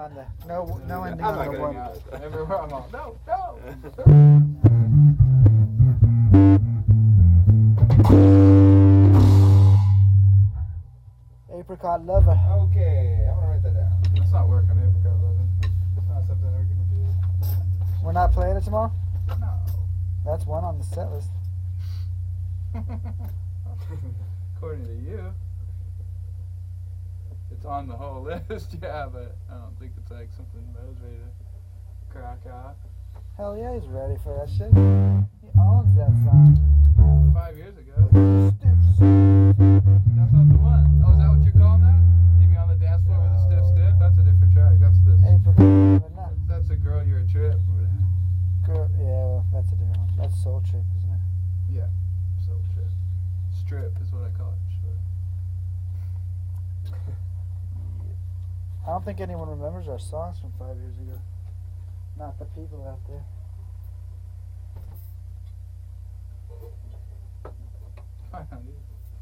on the no ending I'm on not the getting one. out. Everywhere I'm all, no. Apricot lover. Okay, I'm gonna write that down. Let's not work on Apricot Lovin'. It's not something we're gonna do. We're not playing it tomorrow? No. That's one on the set list. According to you. It's on the whole list, yeah, but I don't think it's like something that was ready to crack out. Hell yeah, he's ready for that shit. He owns that song. 5 years ago. That's not the one. Oh, is that what you're calling that? Leave me on the dance floor with a stiff stiff? That's a different track. That's the. Apricot lover, no. That's a girl, you're a trip. Girl, yeah, well, that's a different one. That's Soul Trip, isn't it? Yeah, Soul Trip. Strip is what I call it. Sure. I don't think anyone remembers our songs from 5 years ago. Not the people out there. I don't either.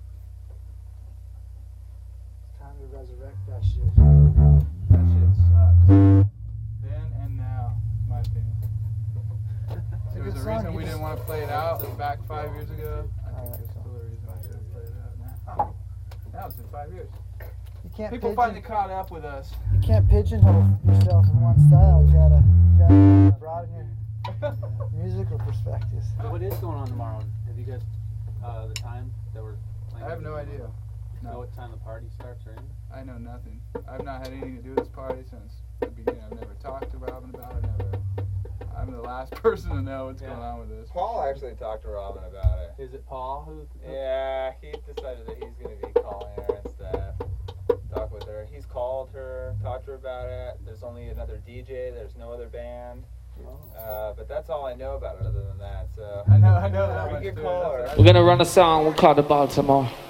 It's time to resurrect that shit. That shit sucks. Then and now, in my opinion. There was a reason we didn't want to play it out back 5 years ago. I think there's still a reason we didn't play it out now. Now it's been 5 years. You can't People finally caught up with us. You can't pigeonhole yourself in one style. You gotta broaden your musical perspectives. What is going on tomorrow? Have you guys the time that we're playing? I have no idea. Do you know what time the party starts or anything? I know nothing. I've not had anything to do with this party since the beginning. I've never talked to Robin about it. I'm the last person to know what's going on with this. Paul actually talked to Robin about it. Is it Paul who? Yeah, he decided that he's going to be calling her and stuff. Talk with her. He's called her, talked to her about it. There's only another DJ. There's no other band. But that's all I know about it other than that. So I know that much you can too. call her. We're gonna run a song. We'll call it Baltimore.